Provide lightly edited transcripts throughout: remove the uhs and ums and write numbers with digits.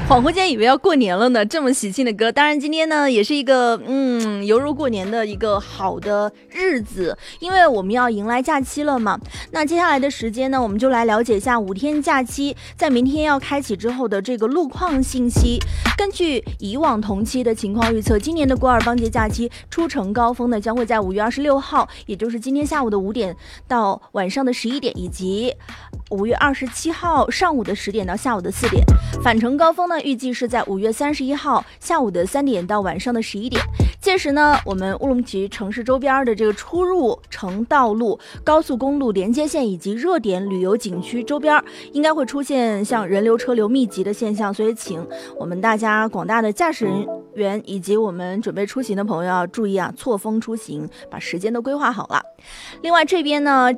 恍惚间以为要过年了呢，这么喜庆的歌。当然今天呢也是一个犹如过年的一个好的日子，因为我们要迎来假期了嘛。那接下来的时间呢，我们就来了解一下5天假期在明天要开启之后的这个路况信息。根据以往同期的情况预测，今年的古尔邦节假期出城高峰呢将会在5月26号，也就是今天下午的5点到晚上的11点，以及5月27号上午的10点到下午的4点。返程高峰呢预计是在5月31号下午的3点到晚上的11点。届时呢，我们乌鲁木齐城市周边的这个出入城道路、高速公路连接线以及热点旅游景区周边应该会出现像人流车流密集的现象，所以请我们大家广大的驾驶人员以及我们准备出行的朋友要注意啊，错峰出行，把时间都规划好了。另外这边呢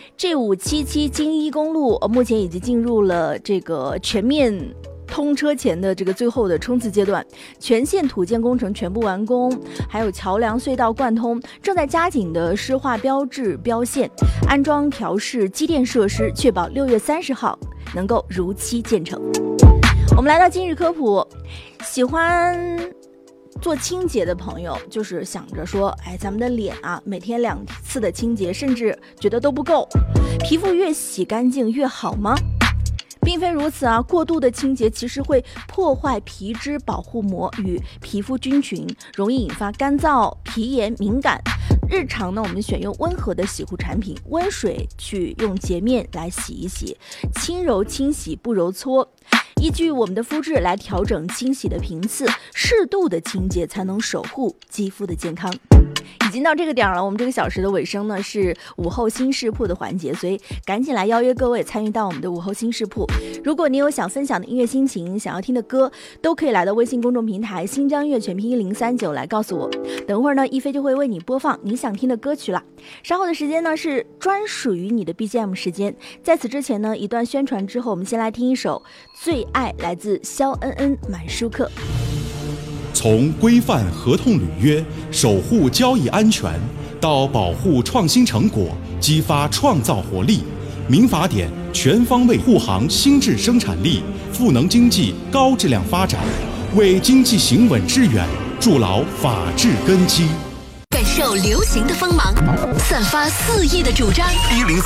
，G577京一公路目前已经进入了这个全面通车前的这个最后的冲刺阶段，全线土建工程全部完工，还有桥梁隧道贯通，正在加紧的施画标志标线，安装调试机电设施，确保6月30号能够如期建成。我们来到今日科普，喜欢做清洁的朋友就是想着说，咱们的脸啊，每天2次的清洁甚至觉得都不够，皮肤越洗干净越好吗？并非如此啊，过度的清洁其实会破坏皮脂保护膜与皮肤菌群，容易引发干燥、皮炎、敏感。日常呢，我们选用温和的洗护产品，温水去用洁面来洗一洗，轻柔清洗不揉搓，依据我们的肤质来调整清洗的频次，适度的清洁才能守护肌肤的健康。已经到这个点了，我们这个小时的尾声呢是午后新视铺的环节，所以赶紧来邀约各位参与到我们的午后新视铺。如果你有想分享的音乐心情，想要听的歌，都可以来到微信公众平台新疆乐全拼1039来告诉我。等会儿呢，一飞就会为你播放你想听的歌曲了。稍后的时间呢是专属于你的 BGM 时间。在此之前呢，一段宣传之后，我们先来听一首《最爱》，来自肖恩恩满舒克。 从规范合同履约、守护交易安全，到保护创新成果、激发创造活力，民法典全方位护航新质生产力，赋能经济高质量发展，为经济行稳致远筑牢法治根基。 感受流行的锋芒，散发肆意的主张。103